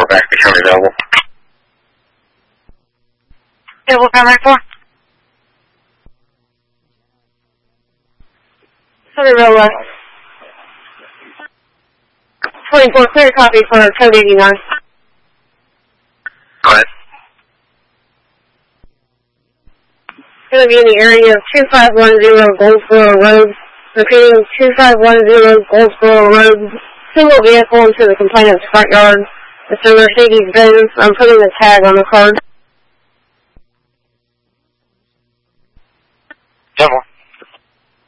back if you're available. Yeah, what can I for? Southern Railway. 24, clear copy for code 89. Go ahead. Going to be in the area of 2510 Goldsboro Road. Repeating, 2510 Goldsboro Road. Single vehicle into the complainant's front yard. It's a Mercedes-Benz. I'm putting the tag on the card. 10-4.